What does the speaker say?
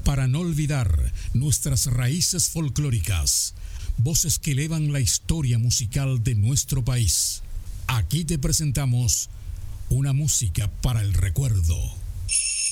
para no olvidar nuestras raíces folclóricas, voces que elevan la historia musical de nuestro país. Aquí te presentamos una música para el recuerdo.